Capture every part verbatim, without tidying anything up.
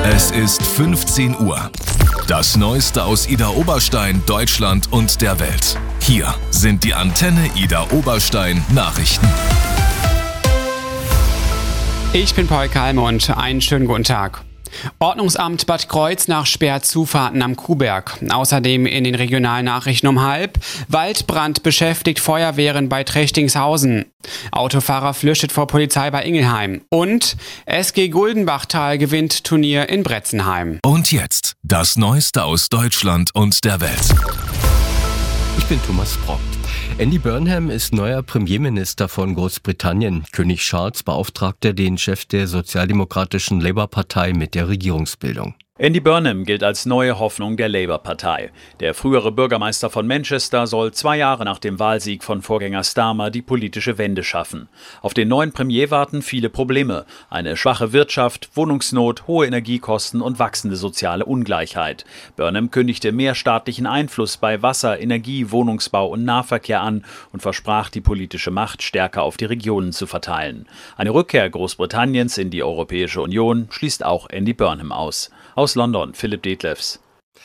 Es ist fünfzehn Uhr. Das Neueste aus Idar-Oberstein, Deutschland und der Welt. Hier sind die Antenne Idar-Oberstein Nachrichten. Ich bin Paul Kalmund. Einen schönen guten Tag. Ordnungsamt Bad Kreuznach sperrt Zufahrten am Kuhberg. Außerdem in den regionalen Nachrichten um halb. Waldbrand beschäftigt Feuerwehren bei Trechtingshausen. Autofahrer flüchtet vor Polizei bei Ingelheim. Und S G Guldenbachtal gewinnt Turnier in Bretzenheim. Und jetzt das Neueste aus Deutschland und der Welt. Ich bin Thomas Brock. Andy Burnham ist neuer Premierminister von Großbritannien. König Charles beauftragte den Chef der sozialdemokratischen Labour-Partei mit der Regierungsbildung. Andy Burnham gilt als neue Hoffnung der Labour-Partei. Der frühere Bürgermeister von Manchester soll zwei Jahre nach dem Wahlsieg von Vorgänger Starmer die politische Wende schaffen. Auf den neuen Premier warten viele Probleme. Eine schwache Wirtschaft, Wohnungsnot, hohe Energiekosten und wachsende soziale Ungleichheit. Burnham kündigte mehr staatlichen Einfluss bei Wasser, Energie, Wohnungsbau und Nahverkehr an und versprach, die politische Macht stärker auf die Regionen zu verteilen. Eine Rückkehr Großbritanniens in die Europäische Union schließt auch Andy Burnham aus. Aus London, Philipp Detlefs.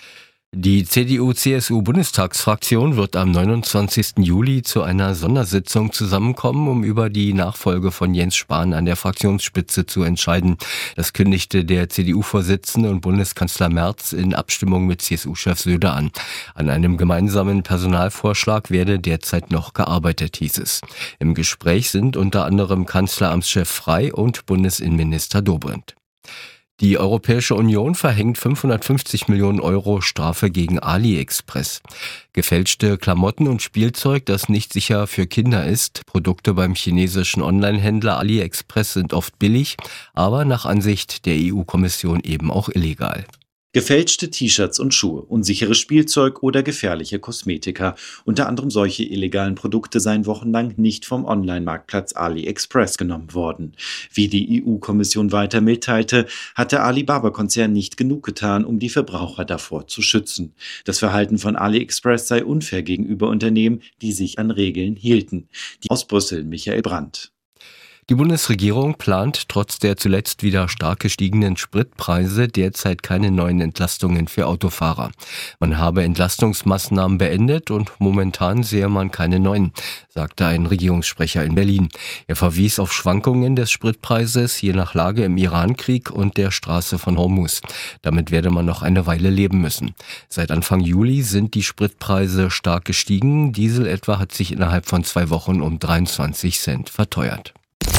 Die C D U-C S U-Bundestagsfraktion wird am neunundzwanzigsten Juli zu einer Sondersitzung zusammenkommen, um über die Nachfolge von Jens Spahn an der Fraktionsspitze zu entscheiden. Das kündigte der C D U-Vorsitzende und Bundeskanzler Merz in Abstimmung mit C S U-Chef Söder an. An einem gemeinsamen Personalvorschlag werde derzeit noch gearbeitet, hieß es. Im Gespräch sind unter anderem Kanzleramtschef Frey und Bundesinnenminister Dobrindt. Die Europäische Union verhängt fünfhundertfünfzig Millionen Euro Strafe gegen AliExpress. Gefälschte Klamotten und Spielzeug, das nicht sicher für Kinder ist. Produkte beim chinesischen Online-Händler AliExpress sind oft billig, aber nach Ansicht der E U-Kommission eben auch illegal. Gefälschte T-Shirts und Schuhe, unsicheres Spielzeug oder gefährliche Kosmetika. Unter anderem solche illegalen Produkte seien wochenlang nicht vom Online-Marktplatz AliExpress genommen worden. Wie die E U-Kommission weiter mitteilte, hat der Alibaba-Konzern nicht genug getan, um die Verbraucher davor zu schützen. Das Verhalten von AliExpress sei unfair gegenüber Unternehmen, die sich an Regeln hielten. Die aus Brüssel, Michael Brandt. Die Bundesregierung plant trotz der zuletzt wieder stark gestiegenen Spritpreise derzeit keine neuen Entlastungen für Autofahrer. Man habe Entlastungsmaßnahmen beendet und momentan sehe man keine neuen, sagte ein Regierungssprecher in Berlin. Er verwies auf Schwankungen des Spritpreises je nach Lage im Irankrieg und der Straße von Hormuz. Damit werde man noch eine Weile leben müssen. Seit Anfang Juli sind die Spritpreise stark gestiegen. Diesel etwa hat sich innerhalb von zwei Wochen um dreiundzwanzig Cent verteuert.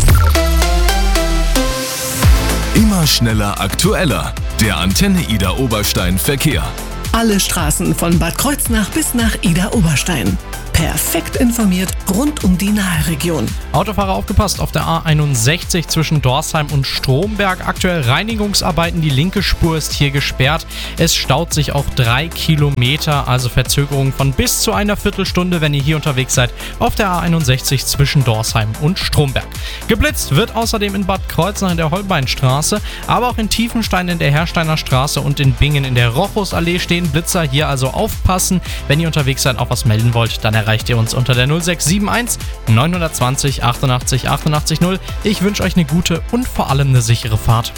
Immer schneller, aktueller. Der Antenne Idar-Oberstein Verkehr. Alle Straßen von Bad Kreuznach bis nach Idar-Oberstein. Perfekt informiert rund um die Naheregion. Autofahrer aufgepasst auf der A einundsechzig zwischen Dorsheim und Stromberg. Aktuell Reinigungsarbeiten, die linke Spur ist hier gesperrt. Es staut sich auch drei Kilometer, also Verzögerung von bis zu einer Viertelstunde, wenn ihr hier unterwegs seid, auf der A einundsechzig zwischen Dorsheim und Stromberg. Geblitzt wird außerdem in Bad Kreuznach in der Holbeinstraße, aber auch in Tiefenstein in der Hersteiner Straße und in Bingen in der Rochusallee stehen Blitzer. Hier also aufpassen. Wenn ihr unterwegs seid, auch was melden wollt, dann erreicht ihr uns unter der null sechs sieben eins neun zwei null achtundachtzig achtundachtzig null. Ich wünsche euch eine gute und vor allem eine sichere Fahrt.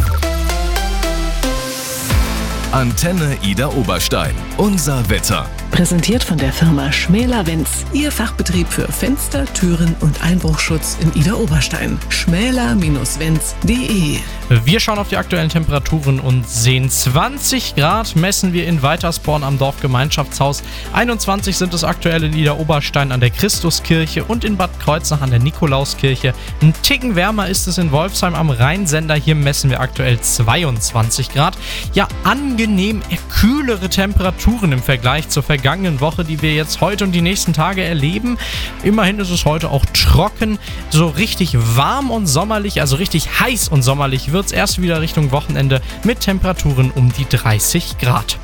Antenne Idar-Oberstein. Unser Wetter. Präsentiert von der Firma Schmäler-Wenz. Ihr Fachbetrieb für Fenster, Türen und Einbruchschutz in Idar-Oberstein. schmäler Wenz punkt de. Wir schauen auf die aktuellen Temperaturen und sehen zwanzig Grad messen wir in Weitersborn am Dorfgemeinschaftshaus. einundzwanzig sind es aktuell in Idar-Oberstein an der Christuskirche und in Bad Kreuznach an der Nikolauskirche. Ein Ticken wärmer ist es in Wolfsheim am Rheinsender. Hier messen wir aktuell zweiundzwanzig Grad. Ja, angenehm kühlere Temperaturen im Vergleich zur vergangenen Woche, die wir jetzt heute und die nächsten Tage erleben. Immerhin ist es heute auch trocken, so richtig warm und sommerlich, also richtig heiß und sommerlich wird es erst wieder Richtung Wochenende mit Temperaturen um die dreißig Grad.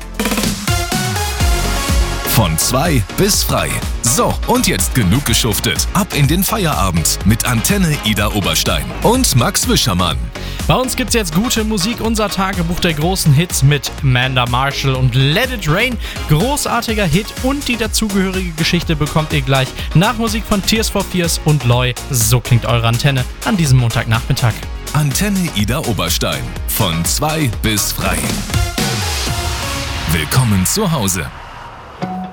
Von zwei bis frei. So, und jetzt genug geschuftet. Ab in den Feierabend mit Antenne Idar-Oberstein und Max Wischermann. Bei uns gibt's jetzt gute Musik, unser Tagebuch der großen Hits mit Amanda Marshall und Let It Rain. Großartiger Hit und die dazugehörige Geschichte bekommt ihr gleich nach Musik von Tears for Fears und Loy. So klingt eure Antenne an diesem Montagnachmittag. Antenne Ida Oberstein. Von zwei bis Freien. Willkommen zu Hause.